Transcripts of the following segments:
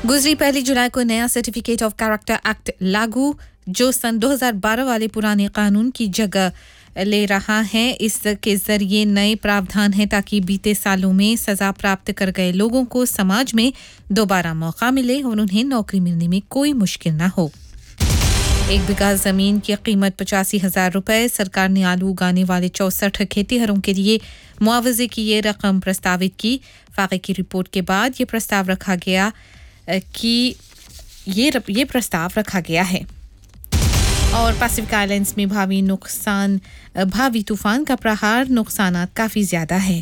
गुजरी 1 जुलाई को नया सर्टिफिकेट ऑफ कैरेक्टर एक्ट लागू जो सन 2012 वाले पुराने कानून की जगह ले रहा है। इसके जरिए नए प्रावधान हैं ताकि बीते सालों में सजा प्राप्त कर गए लोगों को समाज में दोबारा मौका मिले और उन्हें नौकरी मिलने में कोई मुश्किल ना हो। 1 बीघा जमीन की कीमत 85,000 रुपए। सरकार ने आलू उगाने वाले 64 खेतीहरों के लिए मुआवजे की ये रकम प्रस्तावित की। फाके की रिपोर्ट के बाद ये प्रस्ताव रखा गया है। और पैसिफिक आइलैंड्स में भावी तूफान का प्रहार, नुकसानात काफी ज्यादा है।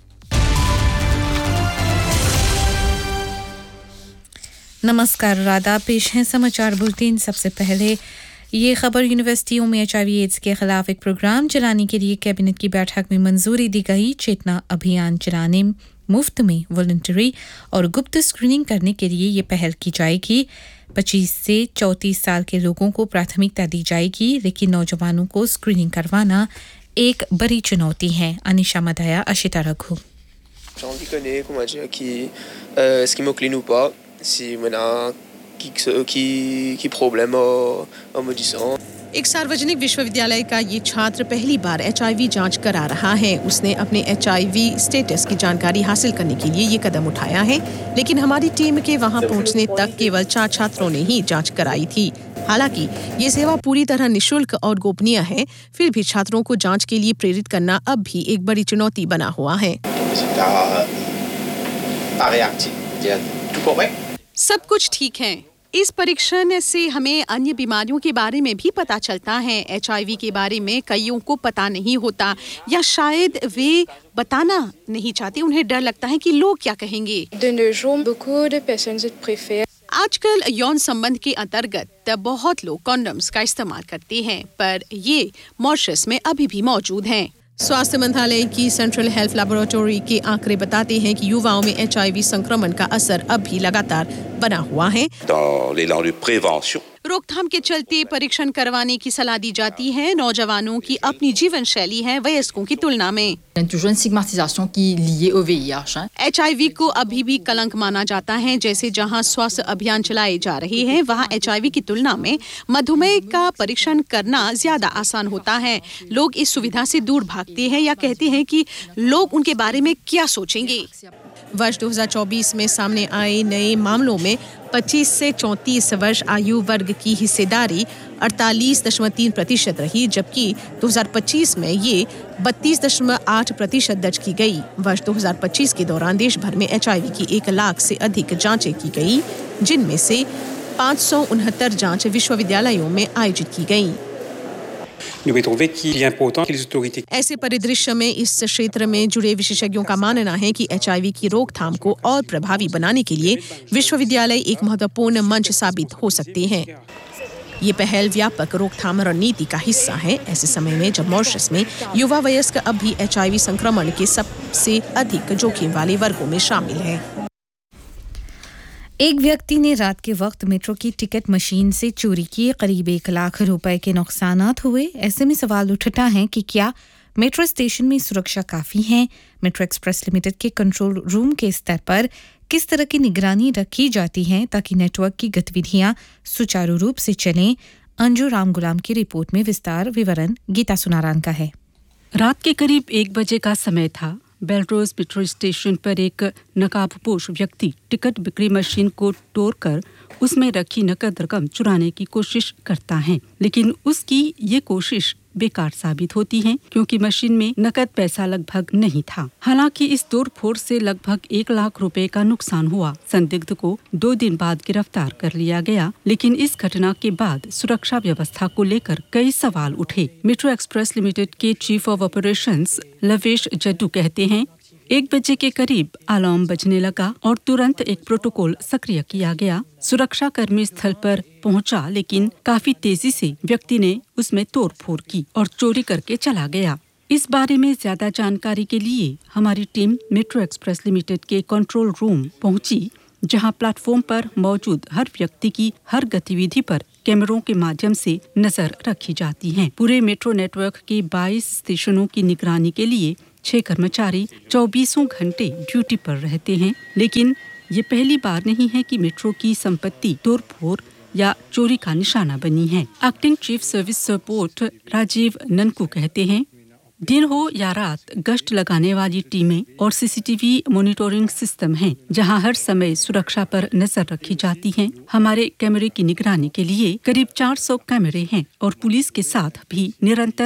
नमस्कार राधा, पेश है समाचार बुलेटिन। सबसे पहले ये खबर, यूनिवर्सिटियों में HIV एड्स के खिलाफ एक प्रोग्राम चलाने के लिए कैबिनेट की बैठक में मंजूरी दी गई। चेतना अभियान चलाने, मुफ्त में वॉलंटरी और गुप्त स्क्रीनिंग करने के लिए ये पहल की जाएगी। 25 से 34 साल के लोगों को प्राथमिकता दी जाएगी, लेकिन नौजवानों को स्क्रीनिंग करवाना एक बड़ी चुनौती है। Anisha मदाया, Ashita Raghu. Est-ce qu'ils me clean ou pas, si maintenant qui problème en me disant। एक सार्वजनिक विश्वविद्यालय का ये छात्र पहली बार HIV जांच करा रहा है। उसने अपने HIV स्टेटस की जानकारी हासिल करने के लिए ये कदम उठाया है, लेकिन हमारी टीम के वहां पहुंचने तक केवल 4 छात्रों ने ही जांच कराई थी। हालांकि ये सेवा पूरी तरह निशुल्क और गोपनीय है, फिर भी छात्रों को जांच के लिए प्रेरित करना अब भी एक बड़ी चुनौती बना हुआ है। सब कुछ ठीक है। इस परीक्षण से हमें अन्य बीमारियों के बारे में भी पता चलता है। HIV के बारे में कईयों को पता नहीं होता, या शायद वे बताना नहीं चाहते। उन्हें डर लगता है कि लोग क्या कहेंगे। आजकल यौन संबंध के अंतर्गत बहुत लोग कॉन्डम्स का इस्तेमाल करते हैं, पर ये मॉरिशस में अभी भी मौजूद हैं। स्वास्थ्य मंत्रालय की सेंट्रल हेल्थ लैबोरेटरी के आंकड़े बताते हैं कि युवाओं में HIV संक्रमण का असर अब भी लगातार बना हुआ है। रोकथाम के चलते परीक्षण करवाने की सलाह दी जाती है। नौजवानों की अपनी जीवन शैली है वयस्कों की तुलना में। HIV को अभी भी कलंक माना जाता है। जैसे जहां स्वास्थ्य अभियान चलाए जा रहे हैं, वहां HIV की तुलना में मधुमेह का परीक्षण करना ज्यादा आसान होता है। लोग इस सुविधा से दूर भागते हैं या कहते हैं कि लोग उनके बारे में क्या सोचेंगे। वर्ष 2024 में सामने आए नए मामलों में 25 से 34 वर्ष आयु वर्ग की हिस्सेदारी 48.3% रही, जबकि 2025 में ये 32.8% दर्ज की गई। वर्ष 2025 के दौरान देश भर में HIV की 1 लाख से अधिक जांचें की गई, जिनमें से 569 जांच विश्वविद्यालयों में आयोजित की गई। ऐसे परिदृश्य में इस क्षेत्र में जुड़े विशेषज्ञों का मानना है कि HIV की रोकथाम को और प्रभावी बनाने के लिए विश्वविद्यालय एक महत्वपूर्ण मंच साबित हो सकते हैं। ये पहल व्यापक रोकथाम रणनीति का हिस्सा है, ऐसे समय में जब मॉरिशस में युवा वयस्क अब भी HIV संक्रमण के सबसे अधिक जोखिम वाले वर्गों में शामिल है। एक व्यक्ति ने रात के वक्त मेट्रो की टिकट मशीन से चोरी किए करीब 1 लाख रुपए के नुकसानात हुए। ऐसे में सवाल उठता है कि क्या मेट्रो स्टेशन में सुरक्षा काफी है? मेट्रो एक्सप्रेस लिमिटेड के कंट्रोल रूम के स्तर पर किस तरह की निगरानी रखी जाती है ताकि नेटवर्क की गतिविधियां सुचारू रूप से चलें? अंजू राम गुलाम की रिपोर्ट में विवरण गीता सुनारान का है। रात के करीब 1 बजे का समय था। बेलरोज मेट्रो स्टेशन पर एक नकाबपोश व्यक्ति टिकट बिक्री मशीन को तोड़कर उसमें रखी नकद रकम चुराने की कोशिश करता है, लेकिन उसकी ये कोशिश बेकार साबित होती है क्योंकि मशीन में नकद पैसा लगभग नहीं था। हालांकि इस तोड़फोड़ से लगभग 1 लाख रुपए का नुकसान हुआ। संदिग्ध को 2 दिन बाद गिरफ्तार कर लिया गया, लेकिन इस घटना के बाद सुरक्षा व्यवस्था को लेकर कई सवाल उठे। मेट्रो एक्सप्रेस लिमिटेड के चीफ ऑफ ऑपरेशंस लवेश जड्डू कहते हैं, 1 बजे के करीब अलार्म बजने लगा और तुरंत एक प्रोटोकॉल सक्रिय किया गया। सुरक्षा कर्मी स्थल पर पहुंचा, लेकिन काफी तेजी से व्यक्ति ने उसमें तोड़फोड़ की और चोरी करके चला गया। इस बारे में ज्यादा जानकारी के लिए हमारी टीम मेट्रो एक्सप्रेस लिमिटेड के कंट्रोल रूम पहुंची, जहां प्लेटफॉर्म पर मौजूद हर व्यक्ति की हर गतिविधि पर कैमरों के माध्यम से नजर रखी जाती है। पूरे मेट्रो नेटवर्क के 22 स्टेशनों की निगरानी के लिए 6 कर्मचारी 24 घंटे ड्यूटी पर रहते हैं, लेकिन ये पहली बार नहीं है कि मेट्रो की संपत्ति तोड़फोड़ या चोरी का निशाना बनी है। Acting chief service support Rajiv Nanku कहते हैं, दिन हो या रात गश्त लगाने वाली टीमें और सीसीटीवी मॉनिटरिंग सिस्टम हैं, जहां हर समय सुरक्षा पर नजर रखी जाती है। हमारे कैमरे की निगरानी के लिए करीब 400 कैमरे हैं और पुलिस के साथ भी निरंतर